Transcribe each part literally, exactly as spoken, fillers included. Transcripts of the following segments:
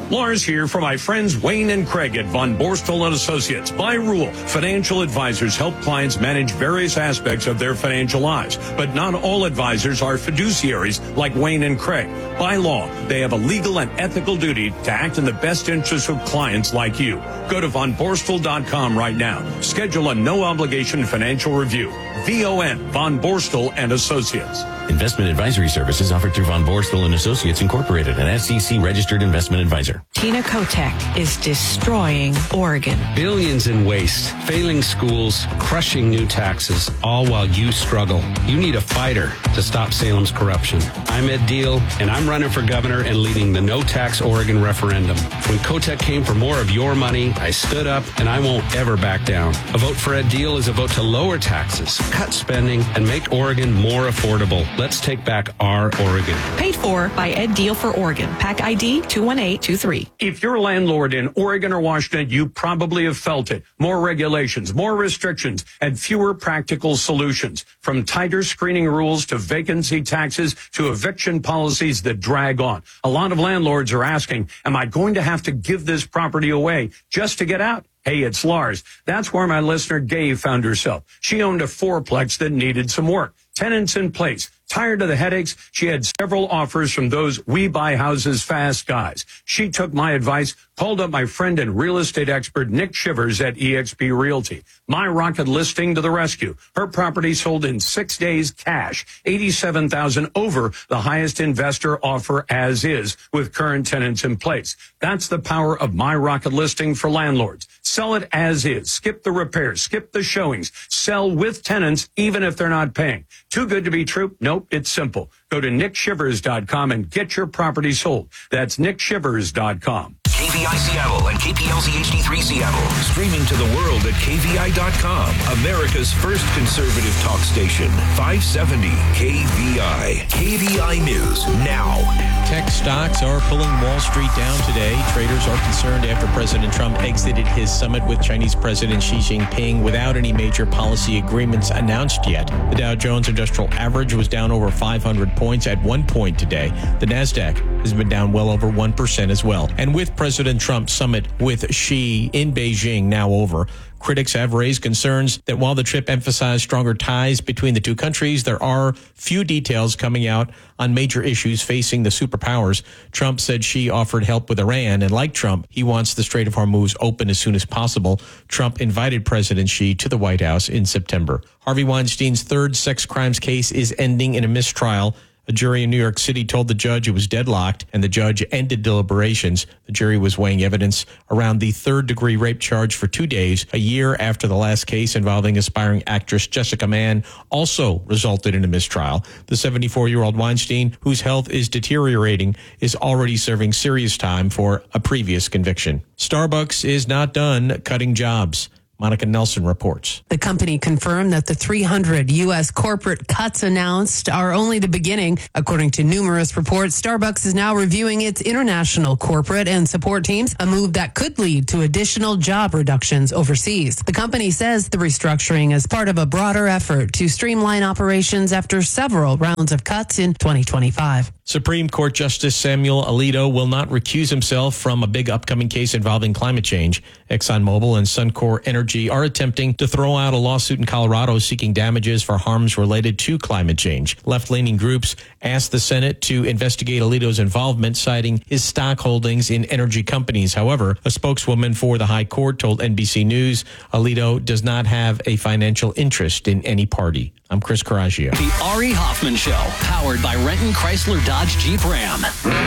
Lars here for my friends Wayne and Craig at Von Borstel and Associates. By rule, financial advisors help clients manage various aspects of their financial lives, but not all advisors are fiduciaries like Wayne and Craig. By law, they have a legal and ethical duty to act in the best interest of clients like you. Go to von borstel dot com right now. Schedule a no-obligation financial review. V O N, Von Borstel and Associates. Investment advisory services offered through Von Borstel and Associates Incorporated, an S E C-registered investment advisor. Tina Kotek is destroying Oregon. Billions in waste, failing schools, crushing new taxes, all while you struggle. You need a fighter to stop Salem's corruption. I'm Ed Deal, and I'm running for governor and leading the no-tax Oregon referendum. When Kotek came for more of your money, I stood up, and I won't ever back down. A vote for Ed Deal is a vote to lower taxes, cut spending, and make Oregon more affordable. Let's take back our Oregon. Paid for by Ed Deal for Oregon. Pack I D two one eight two three. If you're a landlord in Oregon or Washington, you probably have felt it. More regulations, more restrictions, and fewer practical solutions. From tighter screening rules to vacancy taxes to eviction policies that drag on. A lot of landlords are asking, am I going to have to give this property away just to get out? Hey, it's Lars. That's where my listener Gabe found herself. She owned a fourplex that needed some work. Tenants in place. Tired of the headaches, she had several offers from those we buy houses fast guys. She took my advice, called up my friend and real estate expert Nick Shivers at E X P Realty. My rocket listing to the rescue. Her property sold in six days cash, eighty-seven thousand dollars over the highest investor offer as is with current tenants in place. That's the power of my rocket listing for landlords. Sell it as is. Skip the repairs. Skip the showings. Sell with tenants even if they're not paying. Too good to be true? Nope, it's simple. Go to nick shivers dot com and get your property sold. That's nick shivers dot com. K V I Seattle and K P L Z H D three Seattle. Streaming to the world at K V I dot com. America's first conservative talk station. five seventy K V I. K V I News now. Tech stocks are pulling Wall Street down today. Traders are concerned after President Trump exited his summit with Chinese President Xi Jinping without any major policy agreements announced yet. The Dow Jones Industrial Average was down over five hundred points at one point today. The NASDAQ has been down well over one percent as well. And with President Trump's summit with Xi in Beijing now over, critics have raised concerns that while the trip emphasized stronger ties between the two countries, there are few details coming out on major issues facing the superpowers. Trump said Xi offered help with Iran, and like Trump, he wants the Strait of Hormuz open as soon as possible. Trump invited President Xi to the White House in September. Harvey Weinstein's third sex crimes case is ending in a mistrial. A jury in New York City told the judge it was deadlocked, and the judge ended deliberations. The jury was weighing evidence around the third-degree rape charge for two days, a year after the last case involving aspiring actress Jessica Mann also resulted in a mistrial. The seventy-four-year-old Weinstein, whose health is deteriorating, is already serving serious time for a previous conviction. Starbucks is not done cutting jobs. Monica Nelson reports. The company confirmed that the three hundred U S corporate cuts announced are only the beginning. According to numerous reports, Starbucks is now reviewing its international corporate and support teams, a move that could lead to additional job reductions overseas. The company says the restructuring is part of a broader effort to streamline operations after several rounds of cuts in twenty twenty-five. Supreme Court Justice Samuel Alito will not recuse himself from a big upcoming case involving climate change. ExxonMobil and Suncor Energy are attempting to throw out a lawsuit in Colorado seeking damages for harms related to climate change. Left-leaning groups asked the Senate to investigate Alito's involvement, citing his stock holdings in energy companies. However, a spokeswoman for the High Court told N B C News Alito does not have a financial interest in any party. I'm Chris Coraggio. The Ari Hoffman Show, powered by Renton Chrysler Dodge Jeep Ram.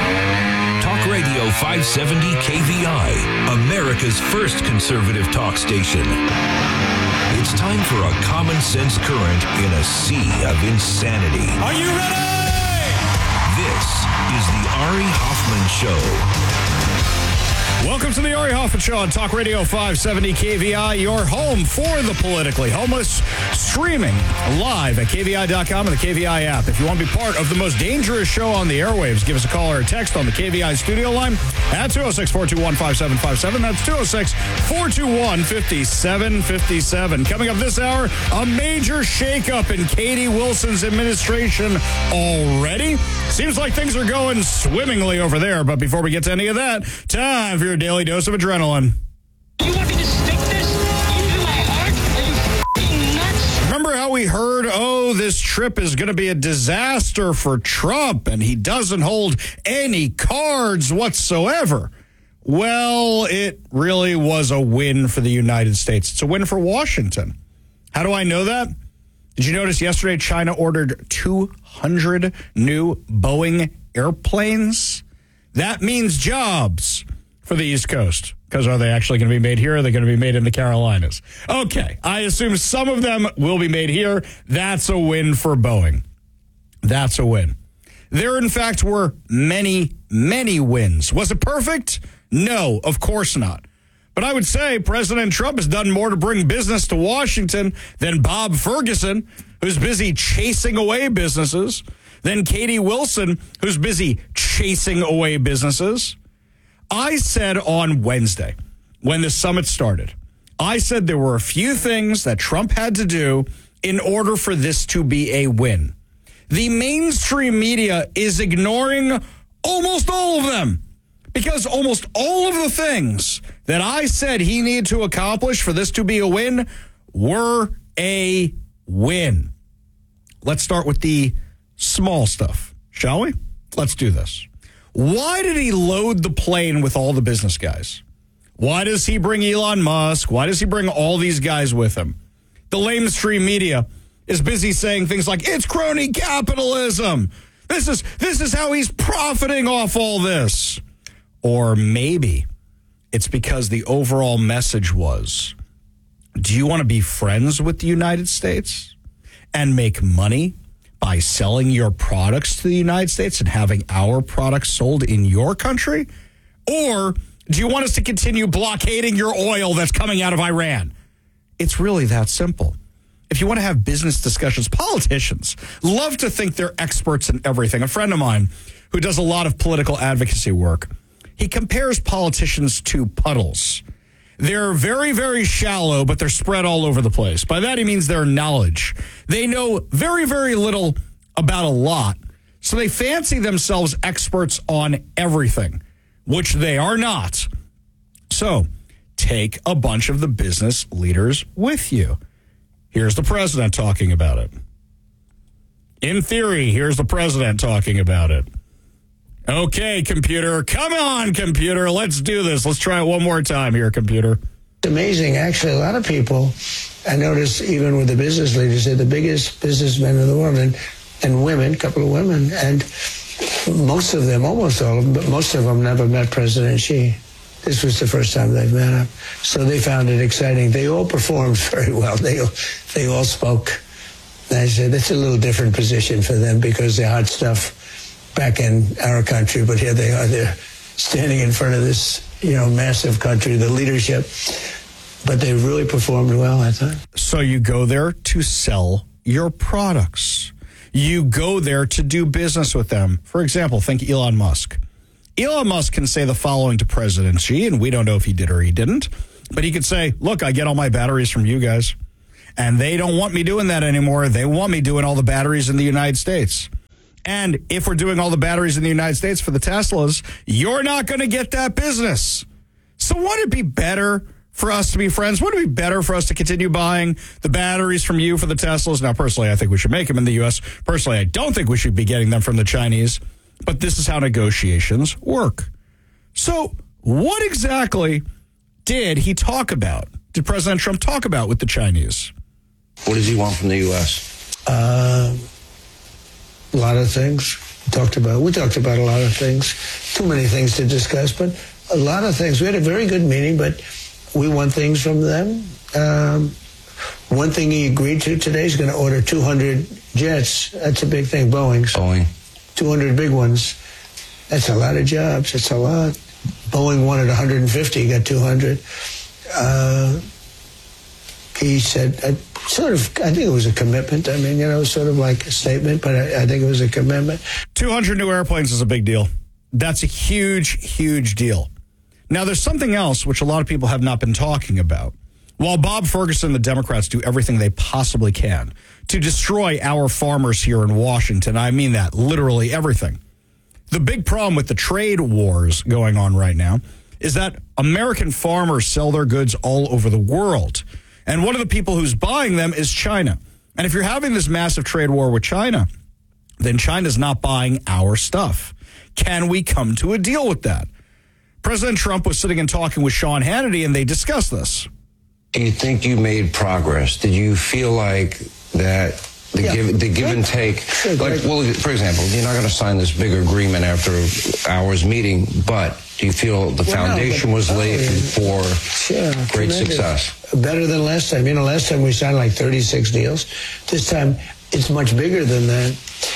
Talk Radio five seventy K V I, America's first conservative talk station. It's time for a common sense current in a sea of insanity. Are you ready? This is the Ari Hoffman Show. Welcome to the Ari Hoffman Show on Talk Radio five seventy K V I, your home for the politically homeless, streaming live at K V I dot com and the K V I app. If you want to be part of the most dangerous show on the airwaves, give us a call or a text on the K V I studio line at two oh six, four two one, five seven five seven. That's two oh six, four two one, five seven five seven. Coming up this hour, a major shakeup in Katie Wilson's administration already. Seems like things are going swimmingly over there, but before we get to any of that, time for your daily dose of adrenaline. You want me to stick this into my heart? Are you f***ing nuts? Remember how we heard, oh, this trip is going to be a disaster for Trump and he doesn't hold any cards whatsoever? Well, it really was a win for the United States. It's a win for Washington. How do I know that? Did you notice yesterday China ordered two hundred new Boeing airplanes? That means jobs for the East Coast. Because are they actually going to be made here or are they going to be made in the Carolinas? Okay, I assume some of them will be made here. That's a win for Boeing. That's a win. There, in fact, were many, many wins. Was it perfect? No, of course not. But I would say President Trump has done more to bring business to Washington than Bob Ferguson, who's busy chasing away businesses, than Katie Wilson, who's busy chasing away businesses. I said on Wednesday, when the summit started, I said there were a few things that Trump had to do in order for this to be a win. The mainstream media is ignoring almost all of them. Because almost all of the things that I said he needed to accomplish for this to be a win were a win. Let's start with the small stuff, shall we? Let's do this. Why did he load the plane with all the business guys? Why does he bring Elon Musk? Why does he bring all these guys with him? The mainstream media is busy saying things like, it's crony capitalism. This is, this is how he's profiting off all this. Or maybe it's because the overall message was, do you want to be friends with the United States and make money by selling your products to the United States and having our products sold in your country? Or do you want us to continue blockading your oil that's coming out of Iran? It's really that simple. If you want to have business discussions, politicians love to think they're experts in everything. A friend of mine who does a lot of political advocacy work, he compares politicians to puddles. They're very, very shallow, but they're spread all over the place. By that, he means their knowledge. They know very, very little about a lot. So they fancy themselves experts on everything, which they are not. So take a bunch of the business leaders with you. Here's the president talking about it. In theory, here's the president talking about it. Okay, computer. Come on, computer. Let's do this. Let's try it one more time here, computer. It's amazing. Actually, a lot of people, I noticed even with the business leaders, they're the biggest businessmen in the world, and, and women, a couple of women, and most of them, almost all of them, but most of them never met President Xi. This was the first time they've met him. So they found it exciting. They all performed very well. They, they all spoke. And I said, it's a little different position for them because they're hot stuff back in our country, but here they are, they're standing in front of this, you know, massive country, the leadership, but they really performed well, I thought. So you go there to sell your products. You go there to do business with them. For example, think Elon Musk. Elon Musk can say the following to President Xi, and we don't know if he did or he didn't, but he could say, look, I get all my batteries from you guys, and they don't want me doing that anymore. They want me doing all the batteries in the United States. And if we're doing all the batteries in the United States for the Teslas, you're not going to get that business. So wouldn't it be better for us to be friends? Wouldn't it be better for us to continue buying the batteries from you for the Teslas? Now, personally, I think we should make them in the U S. Personally, I don't think we should be getting them from the Chinese. But this is how negotiations work. So what exactly did he talk about? Did President Trump talk about with the Chinese? What does he want from the U S? Uh, a lot of things. We talked about, we talked about a lot of things. Too many things to discuss, but a lot of things. We had a very good meeting, but we want things from them. Um, one thing he agreed to today is going to order two hundred jets. That's a big thing, Boeing's. Boeing. two hundred big ones. That's a lot of jobs. It's a lot. Boeing wanted one hundred fifty, he got two hundred. Uh, he said, I, sort of, I think it was a commitment. I mean, you know, sort of like a statement, but I, I think it was a commitment. two hundred new airplanes is a big deal. That's a huge, huge deal. Now, there's something else which a lot of people have not been talking about. While Bob Ferguson and the Democrats do everything they possibly can to destroy our farmers here in Washington, I mean that, literally everything. The big problem with the trade wars going on right now is that American farmers sell their goods all over the world. And one of the people who's buying them is China. And if you're having this massive trade war with China, then China's not buying our stuff. Can we come to a deal with that? President Trump was sitting and talking with Sean Hannity, and they discussed this. Do you think you made progress? Did you feel like that the Yeah. give the give and take? Sure, Like, great. well, for example, you're not going to sign this big agreement after hours meeting, but do you feel the Well, no, foundation but- was laid oh, for Yeah, great tremendous. success? Better than last time. You know, last time we signed like thirty-six deals. This time it's much bigger than that.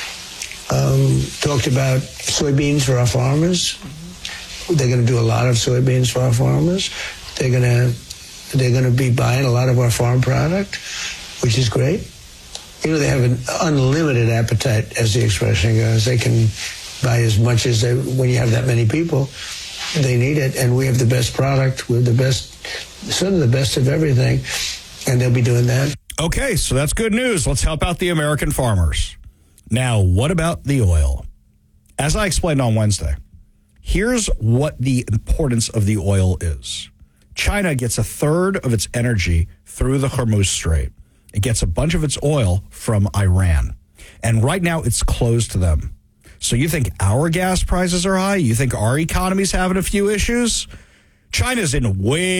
Um, talked about soybeans for our farmers. They're going to do a lot of soybeans for our farmers. They're going to they're going to be buying a lot of our farm product, which is great. You know, they have an unlimited appetite, as the expression goes. They can buy as much as they, when you have that many people, they need it. And we have the best product. We're the best, sort of the best of everything. And they'll be doing that. Okay, so that's good news. Let's help out the American farmers. Now, what about the oil? As I explained on Wednesday, here's what the importance of the oil is. China gets a third of its energy through the Hormuz Strait. It gets a bunch of its oil from Iran. And right now, it's closed to them. So you think our gas prices are high? You think our economy's having a few issues? China's in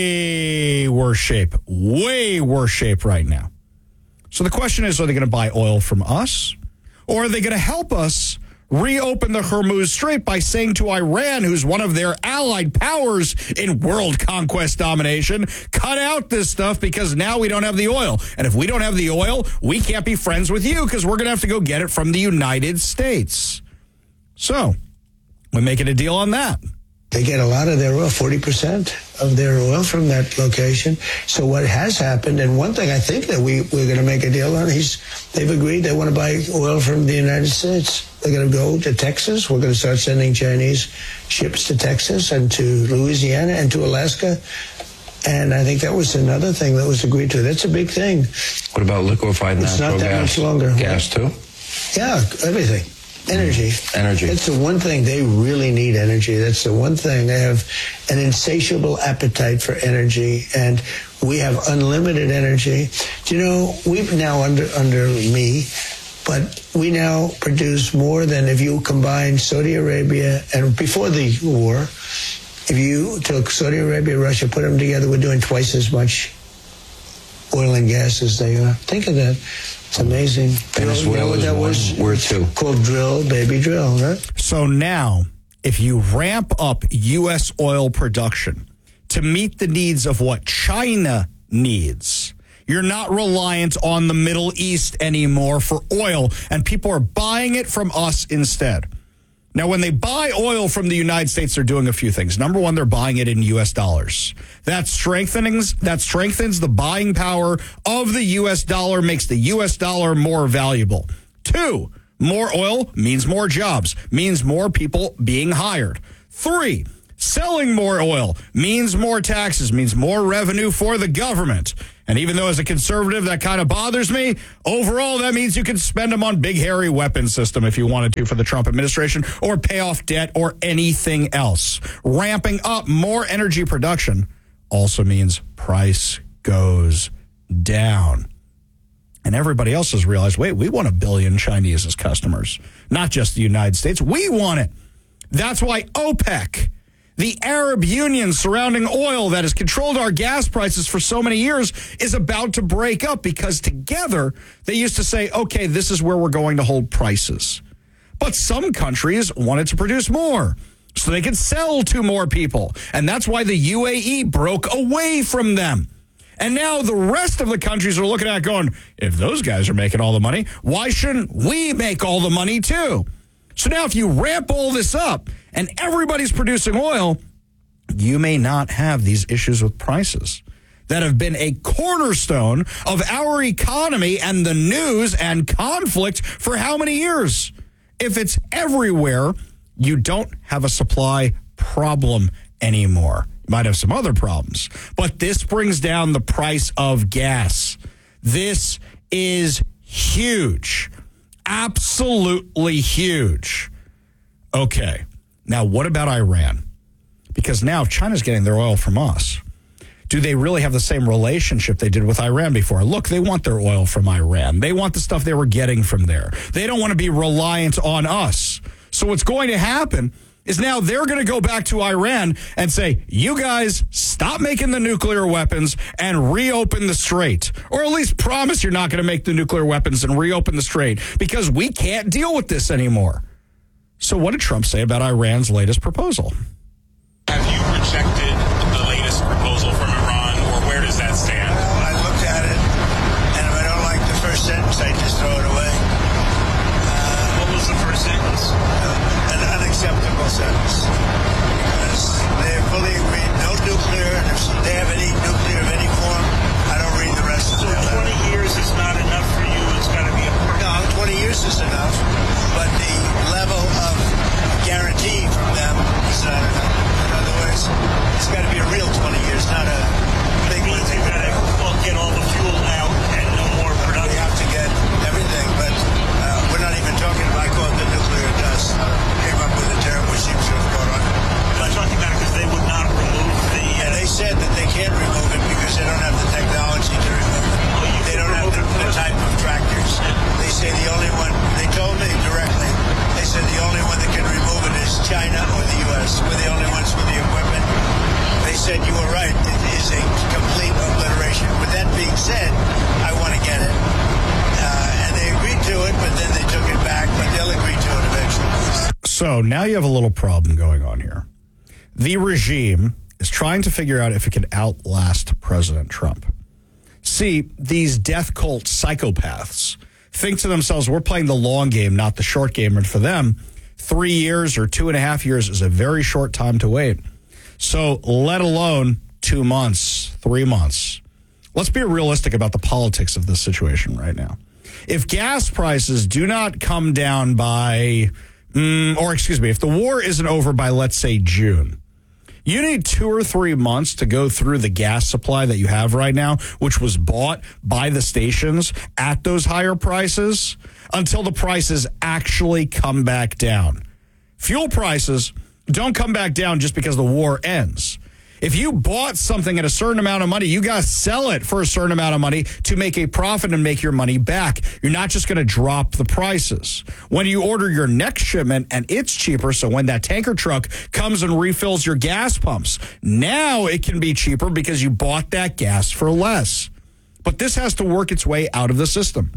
way worse shape, way worse shape right now. So the question is, are they going to buy oil from us? Or are they going to help us reopen the Hormuz Strait by saying to Iran, who's one of their allied powers in world conquest domination, cut out this stuff because now we don't have the oil. And if we don't have the oil, we can't be friends with you because we're going to have to go get it from the United States. So we're making a deal on that. They get a lot of their oil, forty percent of their oil from that location. So what has happened, and one thing I think that we, we're going to make a deal on, he's, they've agreed they want to buy oil from the United States. They're going to go to Texas. We're going to start sending Chinese ships to Texas and to Louisiana and to Alaska. And I think that was another thing that was agreed to. That's a big thing. What about liquefied It's natural not that gas? much longer. Gas too? Yeah, everything. Energy. Energy. That's the one thing. They really need energy. That's the one thing. They have an insatiable appetite for energy, and we have unlimited energy. Do you know, we've now under under me, but we now produce more than if you combine Saudi Arabia, and before the war, if you took Saudi Arabia, Russia, put them together, we're doing twice as much oil and gas as they are. Think of that. It's amazing. Venezuela you know what is that one. was? We're two. Called drill, baby drill, right? So now, if you ramp up U S oil production to meet the needs of what China needs, you're not reliant on the Middle East anymore for oil, and people are buying it from us instead. Now, when they buy oil from the United States, they're doing a few things. Number one, they're buying it in U S dollars. That strengthens, that strengthens the buying power of the U S dollar, makes the U S dollar more valuable. Two, more oil means more jobs, means more people being hired. Three, selling more oil means more taxes, means more revenue for the government. And even though as a conservative that kind of bothers me, overall that means you can spend them on big, hairy weapon system if you wanted to for the Trump administration, or pay off debt or anything else. Ramping up more energy production also means price goes down. And everybody else has realized, wait, we want a billion Chinese as customers, not just the United States. We want it. That's why OPEC, the Arab Union surrounding oil that has controlled our gas prices for so many years, is about to break up, because together they used to say, okay, this is where we're going to hold prices. But some countries wanted to produce more so they could sell to more people. And that's why the U A E broke away from them. And now the rest of the countries are looking at it going, if those guys are making all the money, why shouldn't we make all the money too? So now if you ramp all this up and everybody's producing oil, you may not have these issues with prices that have been a cornerstone of our economy and the news and conflict for how many years? If it's everywhere, you don't have a supply problem anymore. You might have some other problems, but this brings down the price of gas. This is huge. Absolutely huge. Okay. Now, what about Iran? Because now if China's getting their oil from us, do they really have the same relationship they did with Iran before? Look, they want their oil from Iran. They want the stuff they were getting from there. They don't want to be reliant on us. So what's going to happen is now they're going to go back to Iran and say, you guys stop making the nuclear weapons and reopen the strait. Or at least promise you're not going to make the nuclear weapons and reopen the strait because we can't deal with this anymore. So what did Trump say about Iran's latest proposal? Have you rejected the latest proposal from Iran, or where does that stand? Well, I looked at it, and if I don't like the first sentence, I just throw it away. Uh, what was the first sentence? Uh, an unacceptable sentence. Because they're fully agreed, no nuclear, and if they have any nuclear of any form, I don't read the rest of it. So twenty years is not enough for you? It's got to be a perfect... No, twenty years is enough, but the level of guarantee from them is not enough. It's got to be a real twenty years, not a big one. You've got to well, get all the fuel out and no more production. We have to get everything, but uh, we're not even talking about, I call it the nuclear dust. Came up with a term which seems to have caught on. I'm not talking about it because they would not remove the... Yeah, they said that they can't remove it because they don't have the technology to remove it. Oh, they don't have the, the type of tractors. They say the only one, they told me directly, they said the only one that can remove it is China or the U S. We're the only ones with the equipment. They said you were right. It is a complete obliteration. With that being said, I want to get it. Uh, and they agreed to it, but then they took it back, but they'll agree to it eventually. So now you have a little problem going on here. The regime is trying to figure out if it can outlast President Trump. See, these death cult psychopaths think to themselves, we're playing the long game, not the short game. And for them, three years or two and a half years is a very short time to wait. So let alone two months, three months. Let's be realistic about the politics of this situation right now. If gas prices do not come down by, mm, or excuse me, if the war isn't over by, let's say, June, you need two or three months to go through the gas supply that you have right now, which was bought by the stations at those higher prices, until the prices actually come back down. Fuel prices don't come back down just because the war ends. If you bought something at a certain amount of money, you got to sell it for a certain amount of money to make a profit and make your money back. You're not just going to drop the prices. When you order your next shipment and it's cheaper, so when that tanker truck comes and refills your gas pumps, now it can be cheaper because you bought that gas for less. But this has to work its way out of the system.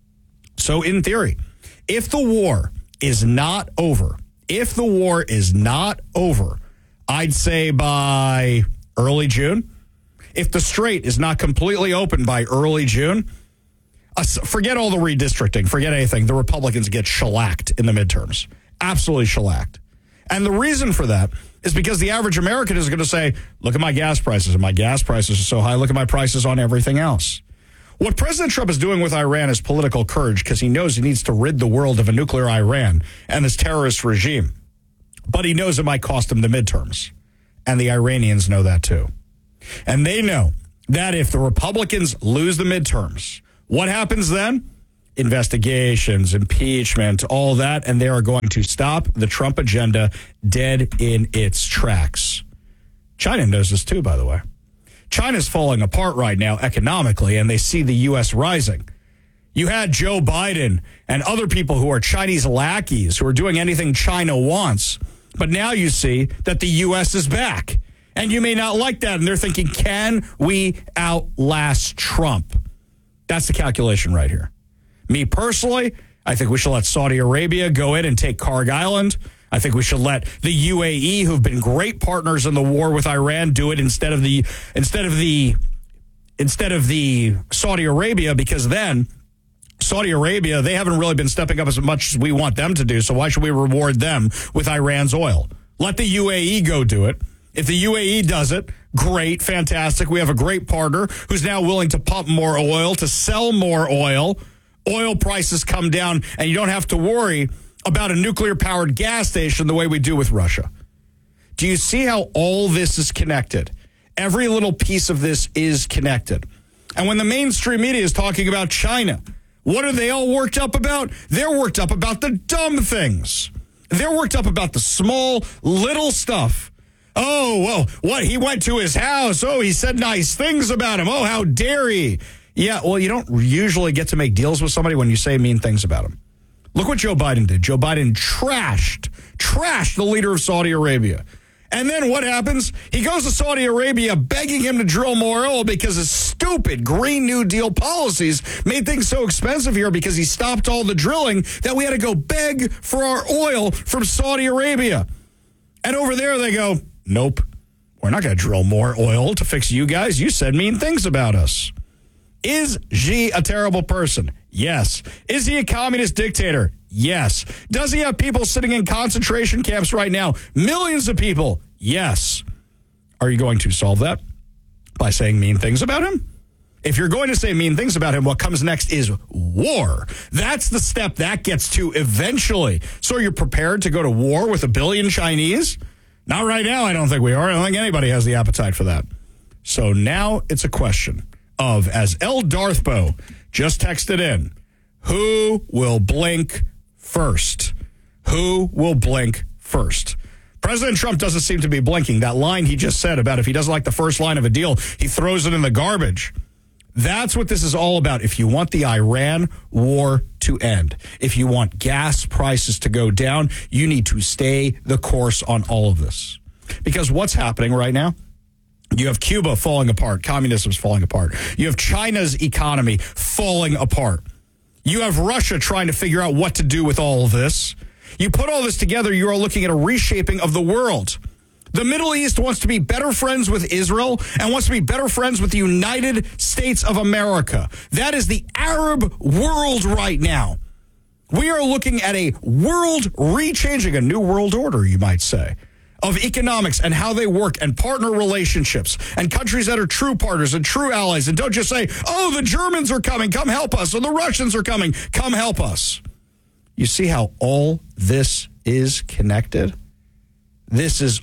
So in theory, if the war is not over, if the war is not over, I'd say by early June. If the strait is not completely open by early June, uh, forget all the redistricting, forget anything. The Republicans get shellacked in the midterms. Absolutely shellacked. And the reason for that is because the average American is going to say, look at my gas prices, and my gas prices are so high. Look at my prices on everything else. What President Trump is doing with Iran is political courage because he knows he needs to rid the world of a nuclear Iran and this terrorist regime. But he knows it might cost him the midterms. And the Iranians know that too. And they know that if the Republicans lose the midterms, what happens then? Investigations, impeachment, all that. And they are going to stop the Trump agenda dead in its tracks. China knows this too, by the way. China's falling apart right now economically, and they see the U S rising. You had Joe Biden and other people who are Chinese lackeys who are doing anything China wants. But now you see that the U S is back. And you may not like that. And they're thinking, can we outlast Trump? That's the calculation right here. Me personally, I think we should let Saudi Arabia go in and take Karg Island. I think we should let the U A E, who've been great partners in the war with Iran, do it instead of the instead of the instead of the Saudi Arabia, because then Saudi Arabia, they haven't really been stepping up as much as we want them to do, so why should we reward them with Iran's oil? Let the U A E go do it. If the U A E does it, great, fantastic. We have a great partner who's now willing to pump more oil, to sell more oil. Oil prices come down, and you don't have to worry about a nuclear-powered gas station the way we do with Russia. Do you see how all this is connected? Every little piece of this is connected. And when the mainstream media is talking about China, what are they all worked up about? They're worked up about the dumb things. They're worked up about the small, little stuff. Oh, well, what? He went to his house. Oh, he said nice things about him. Oh, how dare he? Yeah, well, you don't usually get to make deals with somebody when you say mean things about him. Look what Joe Biden did. Joe Biden trashed, trashed the leader of Saudi Arabia. And then what happens? He goes to Saudi Arabia begging him to drill more oil because his stupid Green New Deal policies made things so expensive here because he stopped all the drilling that we had to go beg for our oil from Saudi Arabia. And over there they go, nope, we're not going to drill more oil to fix you guys. You said mean things about us. Is Xi a terrible person? Yes. Is he a communist dictator? Yes. Does he have people sitting in concentration camps right now? Millions of people? Yes. Are you going to solve that by saying mean things about him? If you're going to say mean things about him, what comes next is war. That's the step that gets to eventually. So you're prepared to go to war with a billion Chinese? Not right now, I don't think we are. I don't think anybody has the appetite for that. So now it's a question of, as L. Darthbo just texted in, who will blink first? Who will blink first? President Trump doesn't seem to be blinking. That line he just said about if he doesn't like the first line of a deal, he throws it in the garbage. That's what this is all about. If you want the Iran war to end, if you want gas prices to go down, you need to stay the course on all of this. Because what's happening right now? You have Cuba falling apart. Communism's falling apart. You have China's economy falling apart. You have Russia trying to figure out what to do with all of this. You put all this together, you are looking at a reshaping of the world. The Middle East wants to be better friends with Israel and wants to be better friends with the United States of America. That is the Arab world right now. We are looking at a world rechanging, a new world order, you might say, of economics and how they work and partner relationships and countries that are true partners and true allies. And don't just say, oh, the Germans are coming, come help us, or the Russians are coming, come help us. You see how all this is connected? This is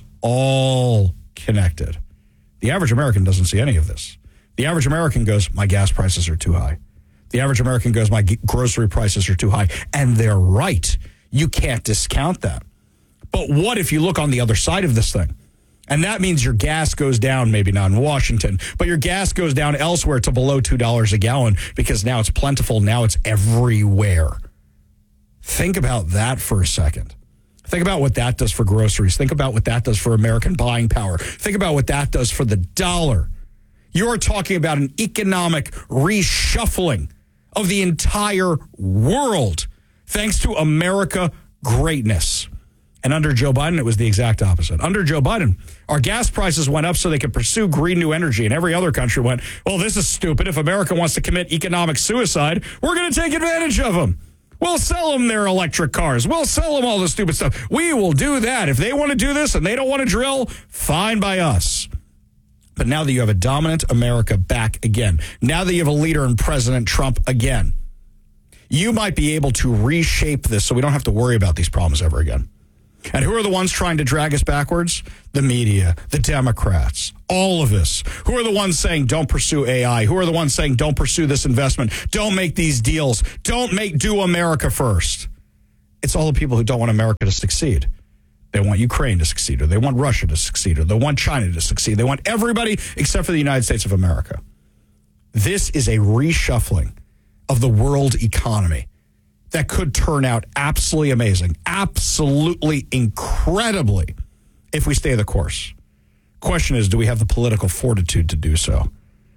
all connected. The average American doesn't see any of this. The average American goes, my gas prices are too high. The average American goes, my grocery prices are too high. And they're right. You can't discount that. But what if you look on the other side of this thing? And that means your gas goes down, maybe not in Washington, but your gas goes down elsewhere to below two dollars a gallon because now it's plentiful. Now it's everywhere. Think about that for a second. Think about what that does for groceries. Think about what that does for American buying power. Think about what that does for the dollar. You're talking about an economic reshuffling of the entire world thanks to America greatness. And under Joe Biden, it was the exact opposite. Under Joe Biden, our gas prices went up so they could pursue green new energy. And every other country went, well, this is stupid. If America wants to commit economic suicide, we're going to take advantage of them. We'll sell them their electric cars. We'll sell them all the stupid stuff. We will do that. If they want to do this and they don't want to drill, fine by us. But now that you have a dominant America back again, now that you have a leader in President Trump again, you might be able to reshape this so we don't have to worry about these problems ever again. And who are the ones trying to drag us backwards? The media, the Democrats, all of this. Who are the ones saying don't pursue A I? Who are the ones saying don't pursue this investment? Don't make these deals. Don't make do America first. It's all the people who don't want America to succeed. They want Ukraine to succeed, or they want Russia to succeed, or they want China to succeed. They want everybody except for the United States of America. This is a reshuffling of the world economy that could turn out absolutely amazing, absolutely incredibly, if we stay the course. Question is, do we have the political fortitude to do so?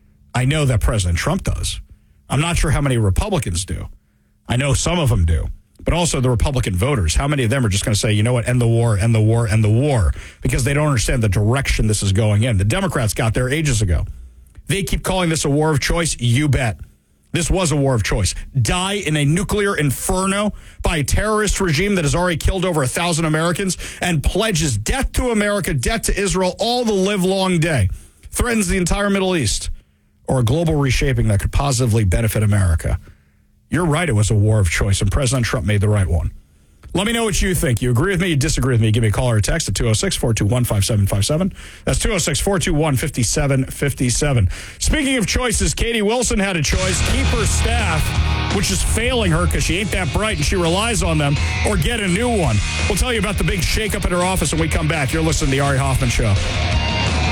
I know that President Trump does. I'm not sure how many Republicans do. I know some of them do. But also the Republican voters, how many of them are just going to say, you know what, end the war, end the war, end the war, because they don't understand the direction this is going in. The Democrats got there ages ago. They keep calling this a war of choice, you bet. This was a war of choice. Die in a nuclear inferno by a terrorist regime that has already killed over a thousand Americans and pledges death to America, death to Israel, all the live long day. Threatens the entire Middle East. Or a global reshaping that could positively benefit America. You're right, it was a war of choice, and President Trump made the right one. Let me know what you think. You agree with me? You disagree with me? Give me a call or a text at two oh six, four two one, five seven five seven. That's two oh six, four two one, five seven five seven. Speaking of choices, Katie Wilson had a choice. Keep her staff, which is failing her because she ain't that bright and she relies on them, or get a new one. We'll tell you about the big shakeup at her office when we come back. You're listening to The Ari Hoffman Show.